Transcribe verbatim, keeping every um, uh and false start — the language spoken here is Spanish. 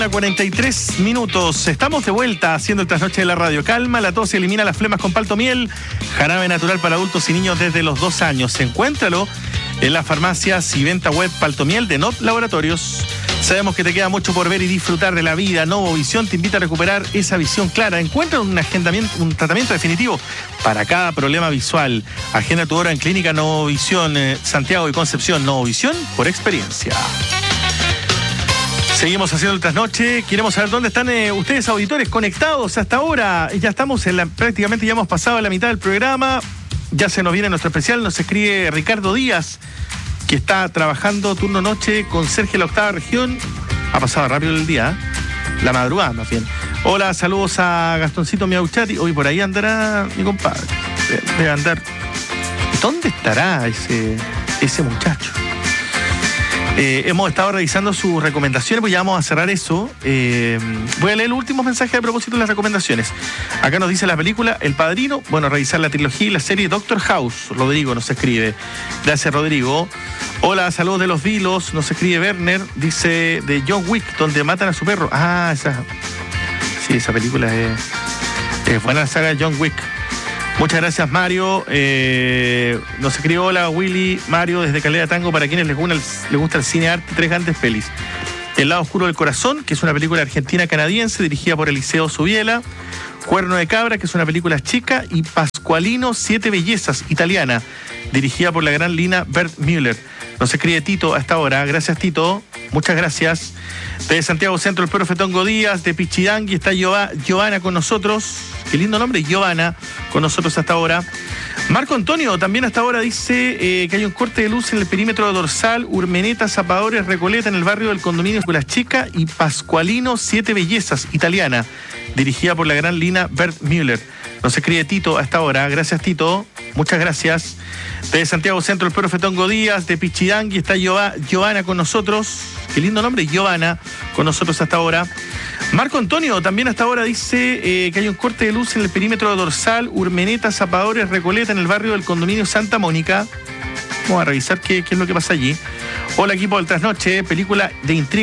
cuarenta y tres minutos. Estamos de vuelta haciendo el trasnoche de la radio. Calma la tos y elimina las flemas con palto miel. Jarabe natural para adultos y niños desde los dos años. Encuéntralo en las farmacias y venta web Palto Miel de Not Laboratorios. Sabemos que te queda mucho por ver y disfrutar de la vida. Novovisión te invita a recuperar esa visión clara. Encuentra un agendamiento, un tratamiento definitivo para cada problema visual. Agenda tu hora en Clínica Novovisión eh, Santiago y Concepción. Novovisión por experiencia. Seguimos haciendo el trasnoche. Queremos saber dónde están eh, ustedes, auditores, conectados hasta ahora. Ya estamos en la, prácticamente ya hemos pasado la mitad del programa. Ya se nos viene nuestro especial. Nos escribe Ricardo Díaz, que está trabajando turno noche con Sergio la octava región. Ha pasado rápido el día, ¿eh? La madrugada más bien. Hola, saludos a Gastoncito Miauchati. Hoy por ahí andará mi compadre. Debe andar. ¿Dónde estará ese, ese muchacho? Eh, hemos estado revisando sus recomendaciones, pues ya vamos a cerrar eso. Eh, voy a leer el último mensaje a propósito de las recomendaciones. Acá nos dice la película El Padrino. Bueno, revisar la trilogía y la serie Doctor House. Rodrigo nos escribe. Gracias, Rodrigo. Hola, saludos de los Vilos. Nos escribe Werner. Dice de John Wick, donde matan a su perro. Ah, esa. Sí, esa película es, es buena, la saga de John Wick. Muchas gracias, Mario. Eh, nos escribió hola, Willy, Mario, desde Calera Tango, para quienes les gusta, el, les gusta el cine arte, tres grandes pelis. El lado oscuro del corazón, que es una película argentina-canadiense dirigida por Eliseo Subiela. Cuerno de cabra, que es una película chica. Y Pascualino, Siete Bellezas, italiana, dirigida por la gran Lina Wertmüller. Nos escribe Tito a esta hora. Gracias, Tito. Muchas gracias. De Santiago Centro, el profe Tongo Díaz. De Pichidangui está Giovanna con nosotros. Qué lindo nombre, Giovanna, con nosotros hasta ahora. Marco Antonio también hasta ahora dice eh, que hay un corte de luz en el perímetro dorsal, Urmeneta, Zapadores, Recoleta, en el barrio del condominio La Chica, y Pascualino, Siete Bellezas, italiana, dirigida por la gran Lina Wertmüller. Nos escribe Tito a esta hora. Gracias, Tito. Muchas gracias. De Santiago Centro, el profe Tongo Díaz. De Pichidangui está Giovanna con nosotros. Qué lindo nombre, Giovanna, con nosotros hasta ahora. Marco Antonio también hasta ahora dice eh, que hay un corte de luz en el perímetro dorsal, Urmeneta, Zapadores, Recoleta, en el barrio del condominio Santa Mónica. Vamos a revisar qué, qué es lo que pasa allí. Hola, equipo del Trasnoche, película de intriga.